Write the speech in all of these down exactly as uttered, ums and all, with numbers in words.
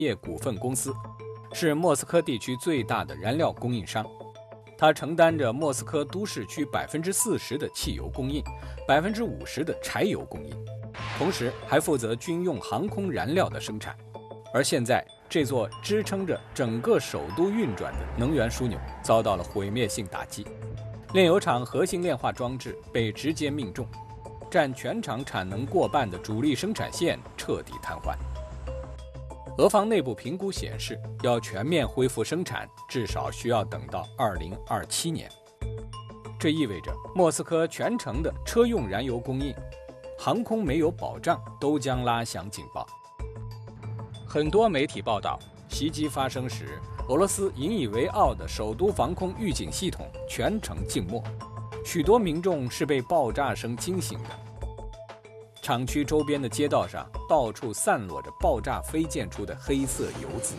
业股份公司，是莫斯科地区最大的燃料供应商。它承担着莫斯科都市区百分之四十的汽油供应，百分之五十的柴油供应，同时还负责军用航空燃料的生产。而现在，这座支撑着整个首都运转的能源枢纽遭到了毁灭性打击，炼油厂核心炼化装置被直接命中，占全厂产能过半的主力生产线彻底瘫痪。俄方内部评估显示，要全面恢复生产，至少需要等到二零二七年。这意味着莫斯科全城的车用燃油供应、航空没有保障都将拉响警报。很多媒体报道，袭击发生时，俄罗斯引以为傲的首都防空预警系统全程静默，许多民众是被爆炸声惊醒的。厂区周边的街道上到处散落着爆炸飞溅出的黑色油渍。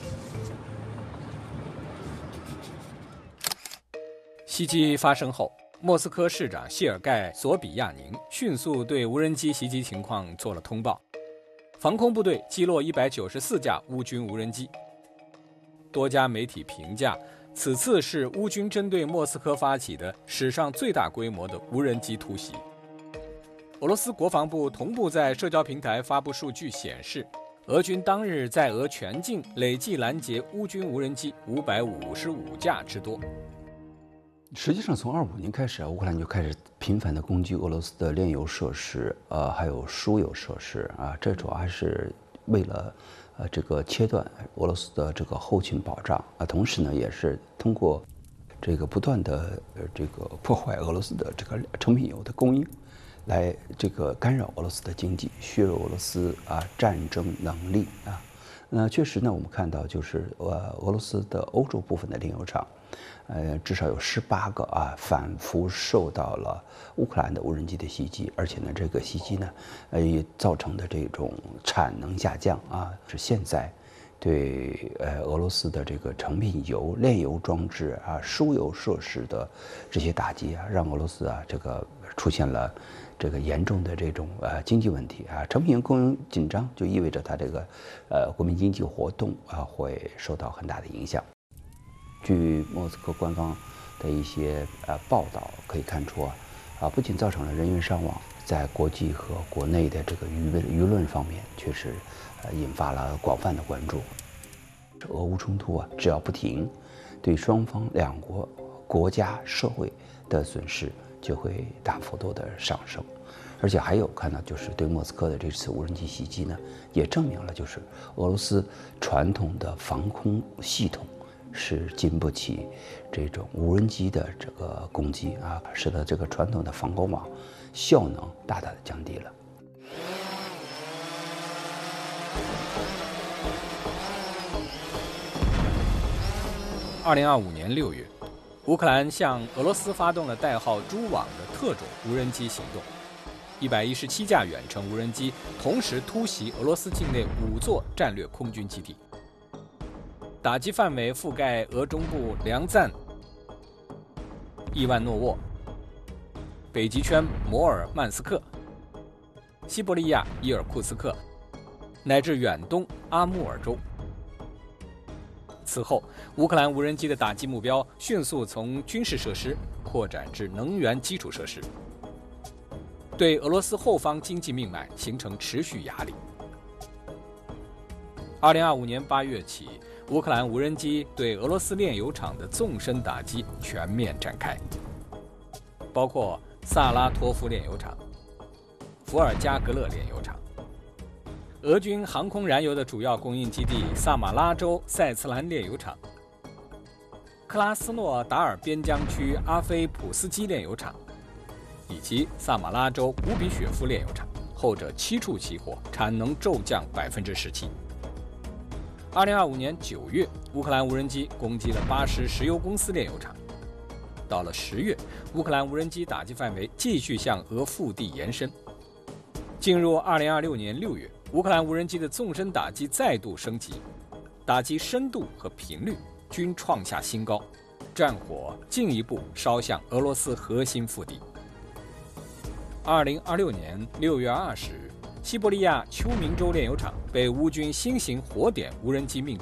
袭击发生后，莫斯科市长谢尔盖·索比亚宁迅速对无人机袭击情况做了通报。防空部队击落一百九十四架乌军无人机。多家媒体评价，此次是乌军针对莫斯科发起的史上最大规模的无人机突袭。俄罗斯国防部同步在社交平台发布数据显示，俄军当日在俄全境累计拦截乌军无人机五百五十五架之多。 实际上，从二五年开始啊，乌克兰就开始频繁地攻击俄罗斯的炼油设施，呃，还有输油设施啊，这主要还是为了呃这个切断俄罗斯的这个后勤保障啊，同时呢，也是通过这个不断的呃这个破坏俄罗斯的这个成品油的供应。来这个干扰俄罗斯的经济，削弱俄罗斯啊战争能力啊。那确实呢，我们看到就是呃俄罗斯的欧洲部分的炼油厂，呃至少有十八个啊反复受到了乌克兰的无人机的袭击，而且呢这个袭击呢，呃也造成的这种产能下降啊，是现在对呃俄罗斯的这个成品油、炼油装置啊、输油设施的这些打击啊，让俄罗斯啊这个出现了这个严重的这种呃经济问题啊，成品油供应紧张，就意味着它这个呃国民经济活动啊会受到很大的影响。据莫斯科官方的一些呃报道可以看出啊，啊不仅造成了人员伤亡，在国际和国内的这个舆论舆论方面，确实呃引发了广泛的关注。俄乌冲突啊，只要不停，对双方两国国家社会的损失就会大幅度的上升，而且还有看到就是对莫斯科的这次无人机袭击呢，也证明了就是俄罗斯传统的防空系统是经不起这种无人机的这个攻击啊，使得这个传统的防空网效能大大的降低了。 二零二五年六月，乌克兰向俄罗斯发动了代号“蛛网”的特种无人机行动，一百一十七架远程无人机同时突袭俄罗斯境内五座战略空军基地，打击范围覆盖俄中部梁赞、伊万诺沃、北极圈摩尔曼斯克、西伯利亚伊尔库斯克，乃至远东阿穆尔州。此后，乌克兰无人机的打击目标迅速从军事设施扩展至能源基础设施，对俄罗斯后方经济命脉形成持续压力。二零二五年八月起，乌克兰无人机对俄罗斯炼油厂的纵深打击全面展开，包括萨拉托夫炼油厂、伏尔加格勒炼油厂。俄军航空燃油的主要供应基地萨马拉州塞茨兰炼油厂、克拉斯诺达尔边疆区阿菲普斯基炼油厂，以及萨马拉州乌比雪夫炼油厂，后者七处起火，产能骤降百分之十七。二零二五年九月，乌克兰无人机攻击了巴什石油公司炼油厂。到了十月，乌克兰无人机打击范围继续向俄腹地延伸。进入二零二六年六月，乌克兰无人机的纵深打击再度升级，打击深度和频率均创下新高，战火进一步烧向俄罗斯核心腹地。二零二六年六月二十日， 西伯利亚秋明州炼油厂被乌军新型火点无人机命中。